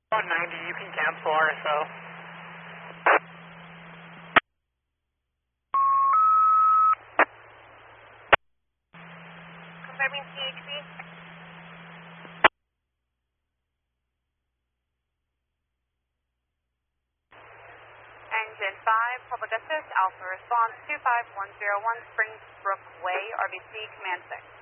About 90, you can cancel RSO. Confirming THB. Engine 5, Public Assist, Alpha Response 25101, Springbrook Way, RBC, Command 6.